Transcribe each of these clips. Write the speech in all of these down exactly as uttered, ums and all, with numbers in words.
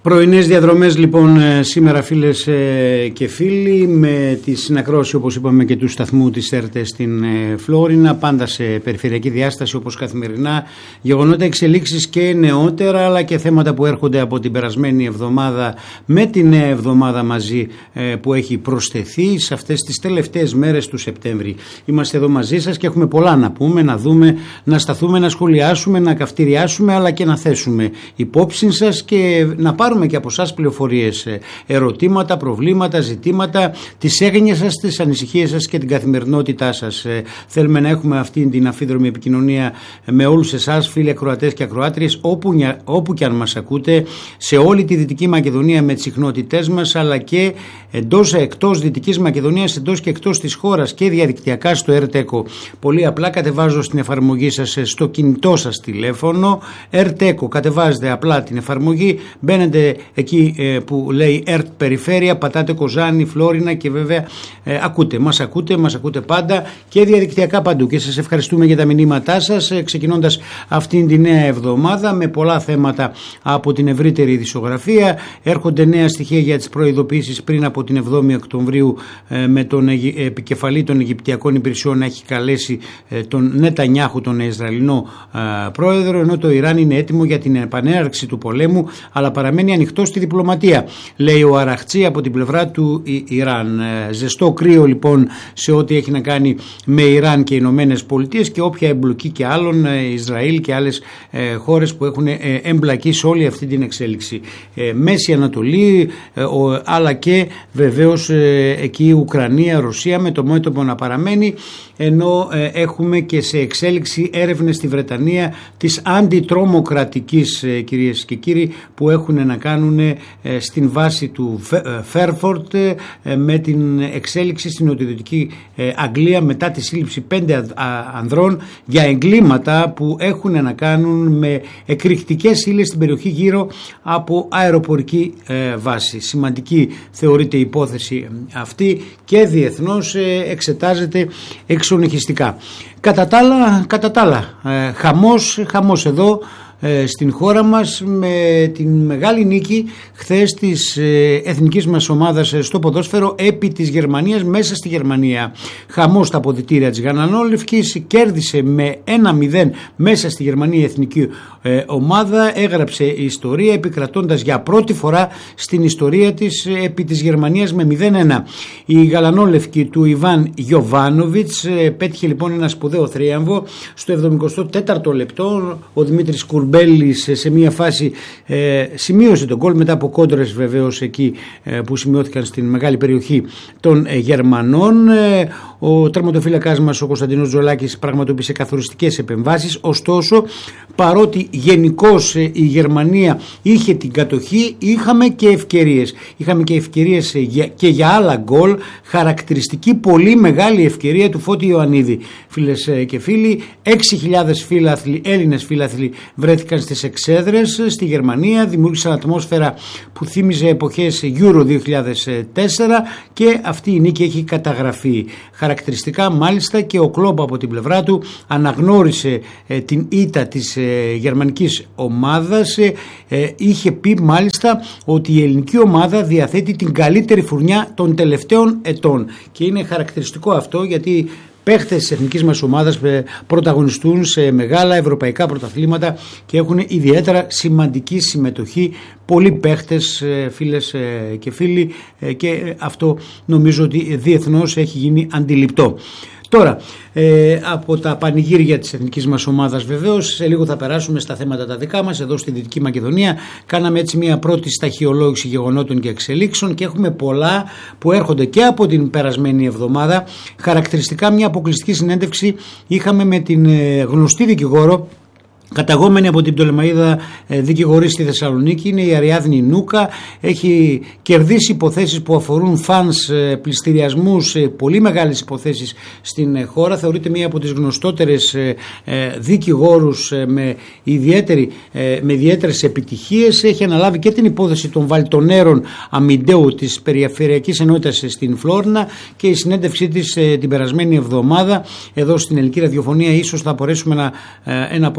Πρωινές διαδρομές λοιπόν σήμερα, φίλες και φίλοι, με τη συνακρόση, όπως είπαμε, και του σταθμού της ΕΡΤ στην Φλόρινα, πάντα σε περιφερειακή διάσταση όπως καθημερινά, γεγονότα, εξελίξεις και νεότερα, αλλά και θέματα που έρχονται από την περασμένη εβδομάδα με τη νέα εβδομάδα μαζί που έχει προσθεθεί σε αυτές τις τελευταίες μέρες του Σεπτέμβρη. Είμαστε εδώ μαζί σας και έχουμε πολλά να πούμε, να δούμε, να σταθούμε, να σχολιάσουμε, να καυτηριάσουμε, αλλά και να θέσουμε υπόψη σας και να πάρουμε και από εσάς πληροφορίες, ερωτήματα, προβλήματα, ζητήματα, τις έγνοιες σας, τις ανησυχίες σας και την καθημερινότητά σας. Θέλουμε να έχουμε αυτή την αμφίδρομη επικοινωνία με όλους εσάς, φίλοι ακροατές και ακροάτριες, όπου, όπου και αν μας ακούτε, σε όλη τη Δυτική Μακεδονία με τις συχνότητές μας, αλλά και εντός, εκτός Δυτικής Μακεδονίας, εντός και εκτός της χώρας και διαδικτυακά στο ΕΡΤΕΚΟ. Πολύ απλά κατεβάζω στην εφαρμογή σας στο κινητό σας τηλέφωνο ΕΡΤΕΚΟ, κατεβάζετε απλά την εφαρμογή, μπαίνετε εκεί ε, που λέει ΕΡΤ Περιφέρεια, πατάτε Κοζάνη, Φλόρινα και βέβαια ε, ακούτε, μας ακούτε, μας ακούτε πάντα και διαδικτυακά παντού και σας ευχαριστούμε για τα μηνύματά σας, ε, ξεκινώντας αυτήν τη νέα εβδομάδα με πολλά θέματα από την ευρύτερη ειδησιογραφία. Έρχονται νέα στοιχεία για τις προειδοποιήσεις πριν από την εβδόμη Οκτωβρίου, ε, με τον Αιγυ... επικεφαλή των Αιγυπτιακών Υπηρεσιών να έχει καλέσει ε, τον Νετανιάχου, τον Ισραηλινό ε, πρόεδρο, ενώ το Ιράν είναι έτοιμο για την επανέναρξη του πολέμου, αλλά παραμένει ανοιχτό στη διπλωματία, λέει ο Αραχτσί από την πλευρά του Ιράν. Ζεστό κρύο λοιπόν σε ό,τι έχει να κάνει με Ιράν και Ηνωμένες Πολιτείες και όποια εμπλοκή και άλλων, Ισραήλ και άλλες ε, χώρες που έχουν ε, εμπλακεί σε όλη αυτή την εξέλιξη. Ε, Μέση Ανατολή, ε, ο, αλλά και βεβαίως ε, εκεί η Ουκρανία, Ρωσία με το μέτωπο να παραμένει, ενώ ε, έχουμε και σε εξέλιξη έρευνες στη Βρετανία της αντιτρομοκρατικής, ε, κυρίες και κύριοι, που έχουν να κάνουν ε, στην βάση του Φέρφορντ ε, με την εξέλιξη στην νοτιοδυτική ε, Αγγλία μετά τη σύλληψη πέντε α, ανδρών για εγκλήματα που έχουν να κάνουν με εκρηκτικές ύλες στην περιοχή γύρω από αεροπορική ε, βάση. Σημαντική θεωρείται η υπόθεση αυτή και διεθνώς ε, εξετάζεται εξονυχιστικά. Κατά τα άλλα, κατά τα άλλα ε, χαμός, χαμός εδώ στην χώρα μας με την μεγάλη νίκη χθες της εθνικής μας ομάδας στο ποδόσφαιρο επί της Γερμανίας μέσα στη Γερμανία. Χαμός στα αποδυτήρια της Γαλανόλευκης, κέρδισε με ένα μηδέν μέσα στη Γερμανία η εθνική ομάδα, έγραψε ιστορία επικρατώντας για πρώτη φορά στην ιστορία της επί της Γερμανίας με μηδέν ένα. Η Γαλανόλευκη του Ιβάν Γιοβάνοβιτς πέτυχε λοιπόν ένα σπουδαίο θρίαμβο στο εβδομηκοστό τέταρτο λεπτό. Ο Δημήτρης Κουρμπέλης σε μια φάση ε, σημείωσε τον γκολ μετά από κόντρες βεβαίως εκεί ε, που σημειώθηκαν στην μεγάλη περιοχή των ε, Γερμανών. Ε, ο τερματοφύλακας μας ο Κωνσταντίνος Τζολάκης πραγματοποίησε καθοριστικές επεμβάσεις, ωστόσο παρότι γενικώς ε, η Γερμανία είχε την κατοχή, είχαμε και ευκαιρίες. Είχαμε και ευκαιρίες ε, για, και για άλλα γκολ, χαρακτηριστική πολύ μεγάλη ευκαιρία του Φώτη Ιωαννίδη. Φίλες ε, και φίλοι, έξι χιλιάδες φίλαθλοι, Έλληνες φίλαθλοι βρέθηκαν στις εξέδρες στη Γερμανία, δημιούργησαν ατμόσφαιρα που θύμιζε εποχές Euro δύο χιλιάδες τέσσερα και αυτή η νίκη έχει καταγραφεί. Χαρακτηριστικά μάλιστα και ο Κλόμπ από την πλευρά του αναγνώρισε ε, την ήττα της ε, γερμανικής ομάδας, ε, ε, είχε πει μάλιστα ότι η ελληνική ομάδα διαθέτει την καλύτερη φουρνιά των τελευταίων ετών και είναι χαρακτηριστικό αυτό γιατί παίχτες της εθνικής μας ομάδας πρωταγωνιστούν σε μεγάλα ευρωπαϊκά πρωταθλήματα και έχουν ιδιαίτερα σημαντική συμμετοχή. Πολλοί παίχτες, φίλες και φίλοι, και αυτό νομίζω ότι διεθνώς έχει γίνει αντιληπτό. Τώρα, ε, από τα πανηγύρια της εθνικής μας ομάδας βεβαίως, σε λίγο θα περάσουμε στα θέματα τα δικά μας εδώ στη Δυτική Μακεδονία. Κάναμε έτσι μια πρώτη σταχυολόγηση γεγονότων και εξελίξεων και έχουμε πολλά που έρχονται και από την περασμένη εβδομάδα. Χαρακτηριστικά μια αποκλειστική συνέντευξη είχαμε με την ε, γνωστή δικηγόρο, καταγόμενη από την Πτολεμαΐδα δικηγορή στη Θεσσαλονίκη, είναι η Αριάδνη Νούκα. Έχει κερδίσει υποθέσεις που αφορούν φανς, πληστηριασμούς, πολύ μεγάλες υποθέσεις στην χώρα. Θεωρείται μία από τις γνωστότερες δικηγόρους με, ιδιαίτερη, με ιδιαίτερες επιτυχίες. Έχει αναλάβει και την υπόθεση των βαλτονέρων αμυντέου της Περιφερειακής Ενότητας στην Φλόρινα και η συνέντευξή της την περασμένη εβδομάδα εδώ στην Ελληνική Ραδιοφωνία. Ίσως θα μπορέσουμε ένα, ένα απόσπασμα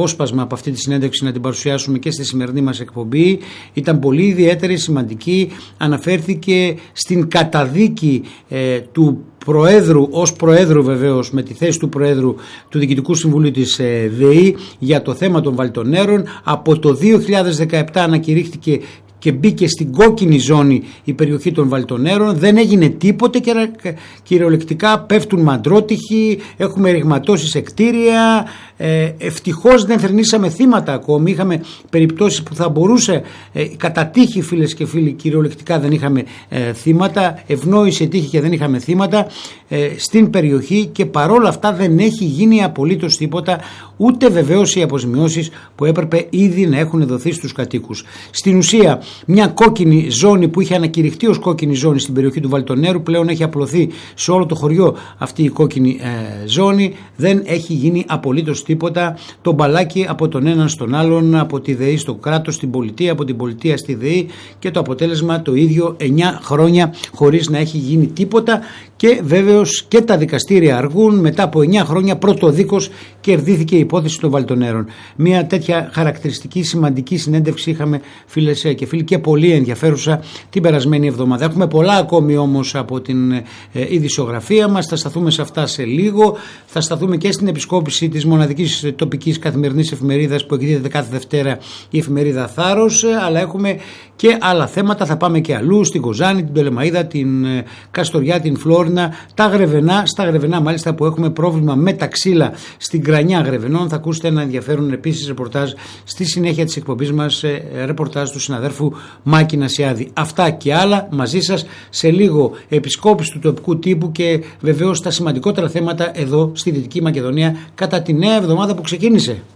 από αυτή τη συνέντευξη να την παρουσιάσουμε και στη σημερινή μας εκπομπή. Ήταν πολύ ιδιαίτερη, σημαντική. Αναφέρθηκε στην καταδίκη ε, του Προέδρου, ως Προέδρου βεβαίως, με τη θέση του Προέδρου του Διοικητικού Συμβουλίου της ε, ΔΕΗ για το θέμα των βαλτονέρων. Από το δύο χιλιάδες δεκαεπτά ανακηρύχθηκε και μπήκε στην κόκκινη ζώνη η περιοχή των βαλτονέρων. Δεν έγινε τίποτε και κυριολεκτικά πέφτουν μαντρότυχοι, έχουμε ρηγματώσει σε κτίρια. Ε, ευτυχώς δεν θερνήσαμε θύματα ακόμη. Είχαμε περιπτώσεις που θα μπορούσε ε, κατά τύχη, φίλες και φίλοι, κυριολεκτικά δεν είχαμε ε, θύματα. Ευνόησε τύχη και δεν είχαμε θύματα ε, στην περιοχή, και παρόλα αυτά δεν έχει γίνει απολύτως τίποτα, ούτε βεβαίως οι αποζημιώσεις που έπρεπε ήδη να έχουν δοθεί στους κατοίκους. Στην ουσία, μια κόκκινη ζώνη που είχε ανακηρυχτεί ως κόκκινη ζώνη στην περιοχή του Βαλτονέρου, πλέον έχει απλωθεί σε όλο το χωριό αυτή η κόκκινη ε, ζώνη. Δεν έχει γίνει απολύτως τίποτα. Το μπαλάκι από τον έναν στον άλλον, από τη ΔΕΗ στο κράτος, στην πολιτεία, από την πολιτεία στη ΔΕΗ, και το αποτέλεσμα το ίδιο, εννιά χρόνια χωρίς να έχει γίνει τίποτα. Και βέβαιως και τα δικαστήρια αργούν. Μετά από εννιά χρόνια πρωτοδίκως κερδίθηκε η υπόθεση των Βαλτονέρων. Μια τέτοια χαρακτηριστική, σημαντική συνέντευξη είχαμε, φίλες και φίλοι, και πολύ ενδιαφέρουσα την περασμένη εβδομάδα. Έχουμε πολλά ακόμη όμως από την ε, ειδησιογραφία μας. Θα σταθούμε σε αυτά σε λίγο. Θα σταθούμε και στην επισκόπηση της μοναδικής τοπικής καθημερινής εφημερίδας που εκδίδεται κάθε Δευτέρα, η εφημερίδα Θάρρος. Αλλά έχουμε και άλλα θέματα. Θα πάμε και αλλού, στην Κοζάνη, την Πτολεμαΐδα, την ε, Καστοριά, την Φλόρινα, τα Γρεβενά. Στα Γρεβενά, μάλιστα, που έχουμε πρόβλημα με τα ξύλα στην Κρανιά Γρεβενών. Θα ακούσετε ένα ενδιαφέρον επίσης ρεπορτάζ στη συνέχεια της εκπομπής μας, ε, ρεπορτάζ του συναδέρφου Μάκη Νασιάδη. Αυτά και άλλα μαζί σας σε λίγο. Επισκόπηση του τοπικού τύπου και βεβαίως τα σημαντικότερα θέματα εδώ στη Δυτική Μακεδονία κατά τη νέα εβδομάδα που ξεκίνησε.